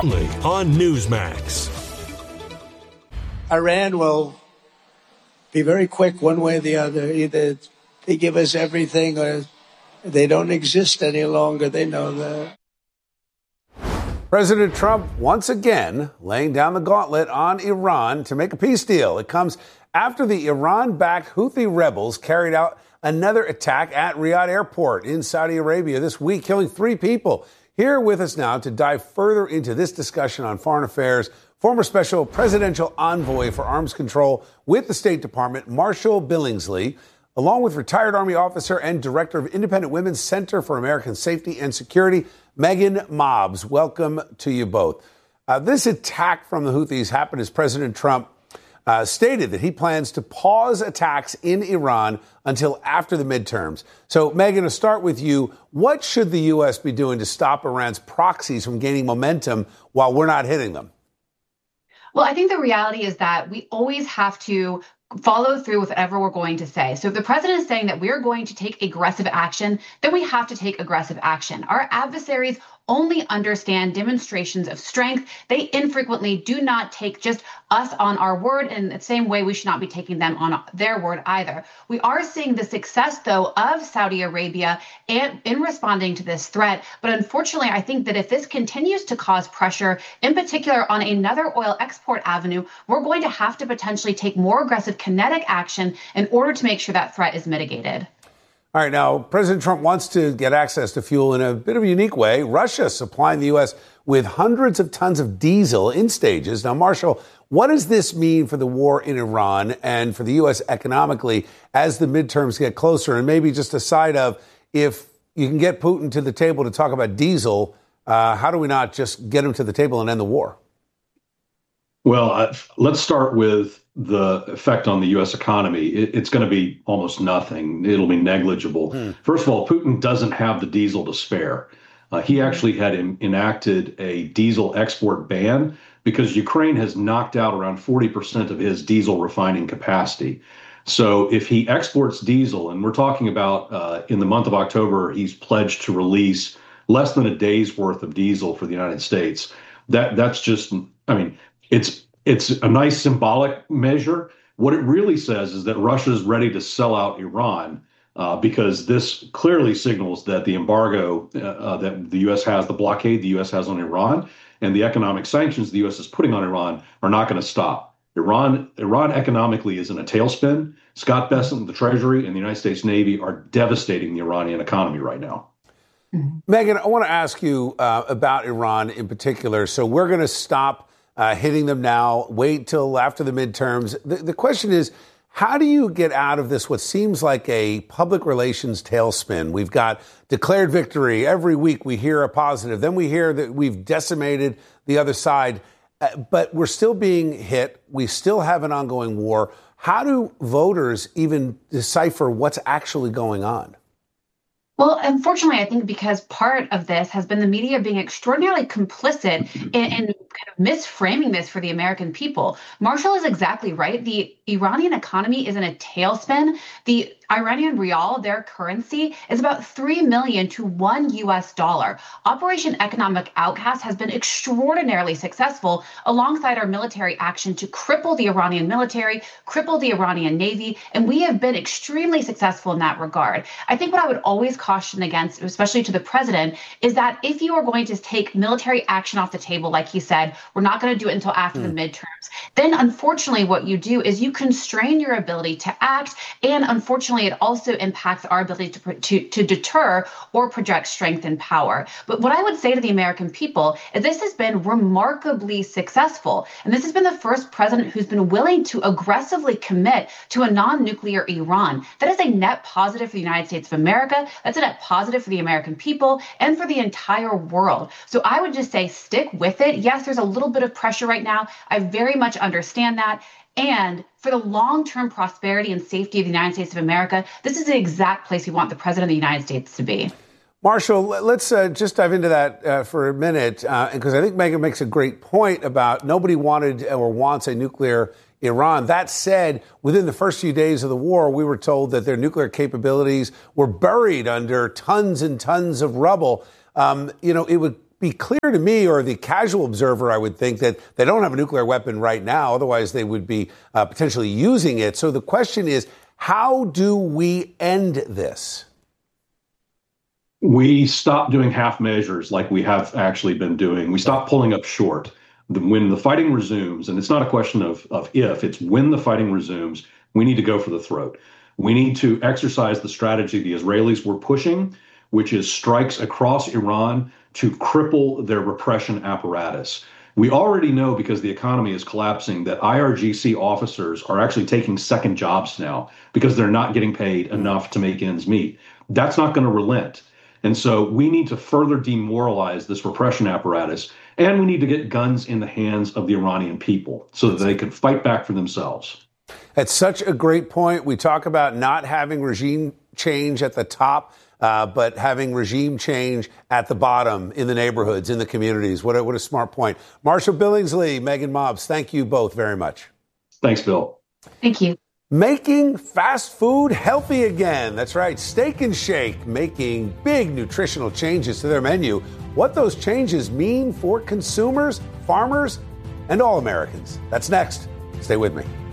only on Newsmax. Iran will be very quick one way or the other. Either they give us everything or they don't exist any longer. They know that. President Trump once again laying down the gauntlet on Iran to make a peace deal. It comes after the Iran-backed Houthi rebels carried out another attack at Riyadh Airport in Saudi Arabia this week, killing 3 people. Here with us now to dive further into this discussion on foreign affairs, former special presidential envoy for arms control with the State Department, Marshall Billingsley, along with retired Army officer and director of Independent Women's Center for American Safety and Security, Megan Mobbs. Welcome to you both. This attack from the Houthis happened as President Trump stated that he plans to pause attacks in Iran until after the midterms. So, Megan, to start with you, what should the U.S. be doing to stop Iran's proxies from gaining momentum while we're not hitting them? Well, I think the reality is that we always have to follow through with whatever we're going to say. So if the president is saying that we're going to take aggressive action, then we have to take aggressive action. Our adversaries only understand demonstrations of strength. They infrequently do not take just us on our word, in the same way we should not be taking them on their word either. We are seeing the success, though, of Saudi Arabia in responding to this threat. But unfortunately, I think that if this continues to cause pressure, in particular on another oil export avenue, we're going to have to potentially take more aggressive kinetic action in order to make sure that threat is mitigated. All right, now, President Trump wants to get access to fuel in a bit of a unique way. Russia supplying the U.S. with hundreds of tons of diesel in stages. Now, Marshall, what does this mean for the war in Iran and for the U.S. economically as the midterms get closer? And maybe just a side of, if you can get Putin to the table to talk about diesel, how do we not just get him to the table and end the war? Well, let's start with the effect on the U.S. economy. It's going to be almost nothing. It'll be negligible. First of all, Putin doesn't have the diesel to spare. He actually had enacted a diesel export ban because Ukraine has knocked out around 40% of his diesel refining capacity. So if he exports diesel, and we're talking about in the month of October, he's pledged to release less than a day's worth of diesel for the United States. That's just, I mean, it's a nice symbolic measure. What it really says is that Russia is ready to sell out Iran because this clearly signals that the embargo that the U.S. has, the blockade the U.S. has on Iran, and the economic sanctions the U.S. is putting on Iran are not going to stop. Iran economically is in a tailspin. Scott Bessent, the Treasury, and the United States Navy are devastating the Iranian economy right now. Megan, I want to ask you about Iran in particular. So we're going to stop hitting them now, wait till after the midterms. The question is, how do you get out of this, what seems like a public relations tailspin? We've got declared victory. Every week we hear a positive. Then we hear that we've decimated the other side. But we're still being hit. We still have an ongoing war. How do voters even decipher what's actually going on? Well, unfortunately, I think because part of this has been the media being extraordinarily complicit in kind of misframing this for the American people. Marshall is exactly right. The Iranian economy is in a tailspin. The Iranian rial, their currency, is about $3 million to $1. Operation Economic Outcast has been extraordinarily successful alongside our military action to cripple the Iranian military, cripple the Iranian Navy, and we have been extremely successful in that regard. I think what I would always caution against, especially to the president, is that if you are going to take military action off the table, like he said, we're not going to do it until after the midterms, then unfortunately what you do is you constrain your ability to act, and unfortunately it also impacts our ability to deter or project strength and power. But what I would say to the American people is this has been remarkably successful, and this has been the first president who's been willing to aggressively commit to a non-nuclear Iran. That is a net positive for the United States of America. That's a net positive for the American people and for the entire world. So I would just say stick with it. Yes, there's a little bit of pressure right now. I very much understand that. And for the long-term prosperity and safety of the United States of America, this is the exact place we want the president of the United States to be. Marshall, let's just dive into that for a minute, because I think Megan makes a great point about nobody wanted or wants a nuclear Iran. That said, within the first few days of the war, we were told that their nuclear capabilities were buried under tons and tons of rubble. It would be clear to me, or the casual observer, I would think, that they don't have a nuclear weapon right now. Otherwise, they would be potentially using it. So the question is, how do we end this? We stop doing half measures like we have actually been doing. We stop pulling up short. When the fighting resumes, and it's not a question of if, it's when the fighting resumes, we need to go for the throat. We need to exercise the strategy the Israelis were pushing, which is strikes across Iran to cripple their repression apparatus. We already know, because the economy is collapsing, that IRGC officers are actually taking second jobs now because they're not getting paid enough to make ends meet. That's not going to relent. And so we need to further demoralize this repression apparatus, and we need to get guns in the hands of the Iranian people so that they can fight back for themselves. That's such a great point. We talk about not having regime change at the top, but having regime change at the bottom, in the neighborhoods, in the communities. What a smart point. Marshall Billingsley, Megan Mobbs, thank you both very much. Thanks, Bill. Thank you. Making fast food healthy again. That's right. Steak and Shake making big nutritional changes to their menu. What those changes mean for consumers, farmers, and all Americans. That's next. Stay with me.